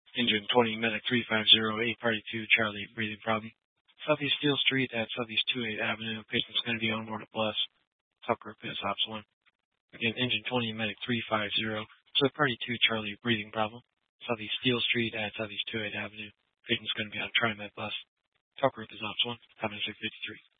Engine 20, Medic 350, 8 Party 2, Charlie, breathing problem. Southeast Steel Street at Southeast 28 Avenue. Patient's going to be on board a bus. Top group is Ops 1. Again, Engine 20, Medic 350, Party 2, Charlie, breathing problem. Southeast Steel Street at Southeast 28 Avenue. Patient's going to be on a TriMet bus. Top group is Ops 1. Having 653.